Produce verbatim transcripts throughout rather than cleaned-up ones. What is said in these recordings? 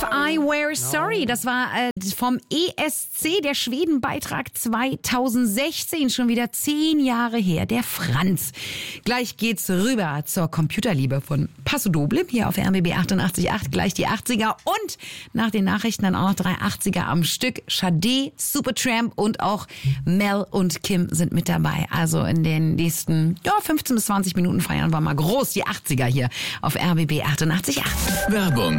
If I Were Sorry, das war äh, vom E S C, der Schweden-Beitrag zweitausendsechzehn, schon wieder zehn Jahre her, der Franz. Gleich geht's rüber zur Computerliebe von Paso Doble, hier auf R B B achtundachtzig Komma acht, gleich die achtziger und nach den Nachrichten dann auch noch drei achtziger am Stück. Sade, Supertramp und auch Mel und Kim sind mit dabei. Also in den nächsten ja, fünfzehn bis zwanzig Minuten feiern wir mal groß die achtziger hier auf R B B achtundachtzig Komma acht. Werbung.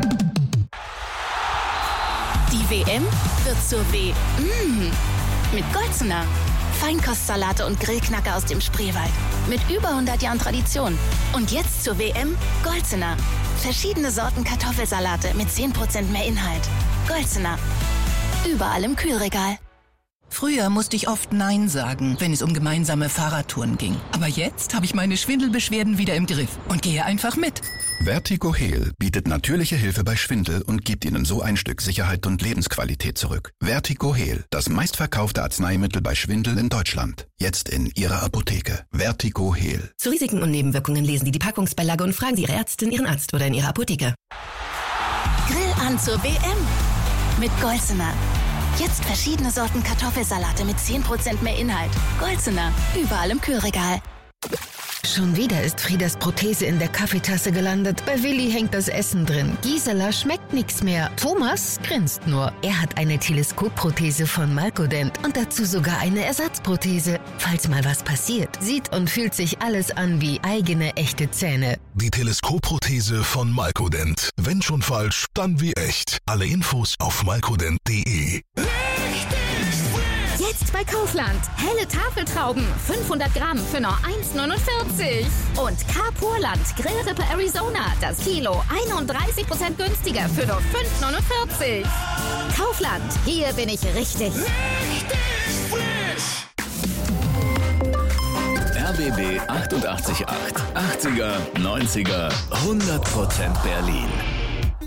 Die W M wird zur W. Mmh. Mit Golzener. Feinkostsalate und Grillknacker aus dem Spreewald. Mit über hundert Jahren Tradition. Und jetzt zur W M Golzener. Verschiedene Sorten Kartoffelsalate mit zehn Prozent mehr Inhalt. Golzener. Überall im Kühlregal. Früher musste ich oft Nein sagen, wenn es um gemeinsame Fahrradtouren ging. Aber jetzt habe ich meine Schwindelbeschwerden wieder im Griff und gehe einfach mit. Vertigo Heal bietet natürliche Hilfe bei Schwindel und gibt Ihnen so ein Stück Sicherheit und Lebensqualität zurück. Vertigo Heal, das meistverkaufte Arzneimittel bei Schwindel in Deutschland. Jetzt in Ihrer Apotheke. Vertigo Heal. Zu Risiken und Nebenwirkungen lesen Sie die Packungsbeilage und fragen Sie Ihre Ärztin, Ihren Arzt oder in Ihrer Apotheke. Grill an zur W M mit Golzener. Jetzt verschiedene Sorten Kartoffelsalate mit zehn Prozent mehr Inhalt. Golzener, überall im Kühlregal. Schon wieder ist Friedas Prothese in der Kaffeetasse gelandet. Bei Willi hängt das Essen drin. Gisela schmeckt nichts mehr. Thomas grinst nur. Er hat eine Teleskopprothese von Malkodent und dazu sogar eine Ersatzprothese. Falls mal was passiert, sieht und fühlt sich alles an wie eigene echte Zähne. Die Teleskopprothese von Malkodent. Wenn schon falsch, dann wie echt. Alle Infos auf malkodent punkt de. Jetzt bei Kaufland. Helle Tafeltrauben. fünfhundert Gramm für nur eins neunundvierzig. Und Carpurland Grillrippe Arizona. Das Kilo einunddreißig Prozent günstiger für nur fünf neunundvierzig. Kaufland. Hier bin ich richtig. Richtig frisch. R B B achtundachtzig Komma acht. achtziger, neunziger, hundert Prozent Berlin.